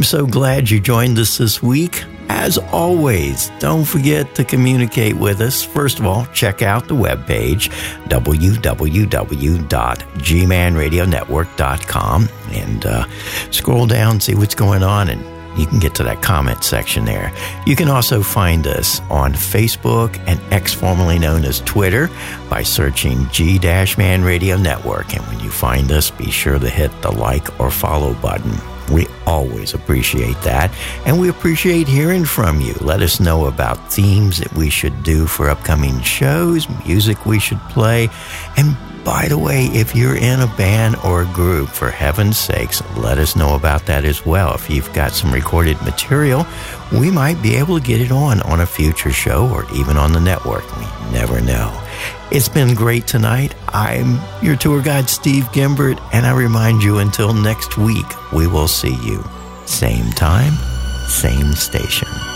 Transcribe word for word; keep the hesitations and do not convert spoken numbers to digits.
so glad you joined us this week. As always, don't forget to communicate with us. First of all, check out the webpage, w w w dot g man radio network dot com, and uh, scroll down, see what's going on, and you can get to that comment section there. You can also find us on Facebook and X, formerly known as Twitter, by searching G-Man Radio Network. And when you find us, be sure to hit the like or follow button. We always appreciate that, and we appreciate hearing from you. Let us know about themes that we should do for upcoming shows, music we should play, and by the way, if you're in a band or a group, for heaven's sakes, let us know about that as well. If you've got some recorded material, we might be able to get it on on a future show or even on the network. We never know. It's been great tonight. I'm your tour guide, Steve Gimbert, and I remind you, until next week, we will see you. Same time, same station.